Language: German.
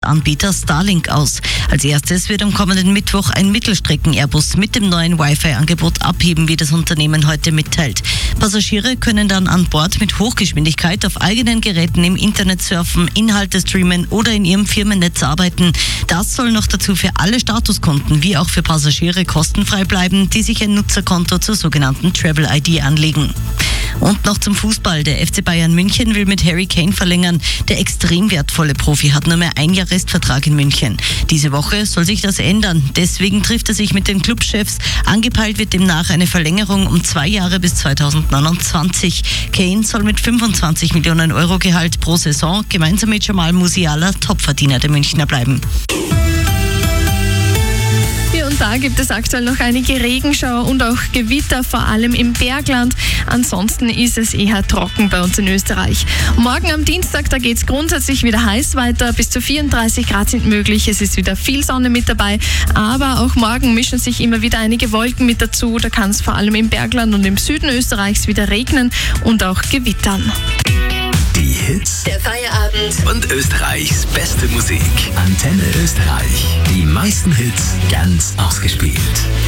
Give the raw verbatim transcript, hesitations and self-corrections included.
Netzanbieter Starlink aus. Als erstes wird am kommenden Mittwoch ein Mittelstrecken-Airbus mit dem neuen Wi-Fi-Angebot abheben, wie das Unternehmen heute mitteilt. Passagiere können dann an Bord mit Hochgeschwindigkeit auf eigenen Geräten im Internet surfen, Inhalte streamen oder in ihrem Firmennetz arbeiten. Das soll noch dazu für alle Statuskunden wie auch für Passagiere kostenfrei bleiben, die sich ein Nutzerkonto zur sogenannten Travel I D anlegen. Und noch zum Fußball. Der F C Bayern München will mit Harry Kane verlängern. Der extrem wertvolle Profi hat nur mehr ein Jahr Restvertrag in München. Diese Woche soll sich das ändern. Deswegen trifft er sich mit den Clubchefs. Angepeilt wird demnach eine Verlängerung um zwei Jahre bis zweitausendneunundzwanzig. Kane soll mit fünfundzwanzig Millionen Euro Gehalt pro Saison gemeinsam mit Jamal Musiala Topverdiener der Münchner bleiben. Und da gibt es aktuell noch einige Regenschauer und auch Gewitter, vor allem im Bergland. Ansonsten ist es eher trocken bei uns in Österreich. Morgen am Dienstag, da geht es grundsätzlich wieder heiß weiter. Bis zu vierunddreißig Grad sind möglich. Es ist wieder viel Sonne mit dabei. Aber auch morgen mischen sich immer wieder einige Wolken mit dazu. Da kann es vor allem im Bergland und im Süden Österreichs wieder regnen und auch gewittern. Die Hits der Feierabend und Österreichs beste Musik. Antenne Österreich. Die meisten Hits ganz ausgespielt.